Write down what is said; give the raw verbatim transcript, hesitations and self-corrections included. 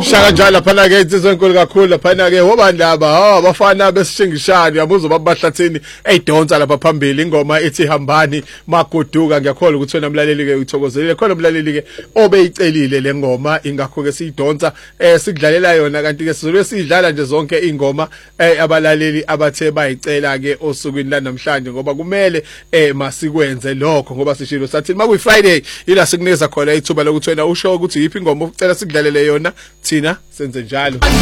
Shaka njalo lapha ke insizwe enkulu kakhulu lapha ke wobandaba ha abafana besishingishani yabuza babahlathini eyidonsa lapha phambili ingoma ethi hambani magoduka ngiyakholwa ukuthi wena mlaleli ke uthokozelile khona mlaleli ke obeyicelile le ngoma ingakho ke siyidonsa eh sikudlalela yona kanti ke sizobe sidlala nje zonke ingoma eh abalaleli abathe bayicela ke osukwini la namhlanje ngoba kumele eh masikwenze lokho ngoba sishilo sathi makuyi Friday ila sikunikeza khona ithuba lokuthi wena usho ukuthi yipi ingoma ucela sikudlalele yona thina senze njalo.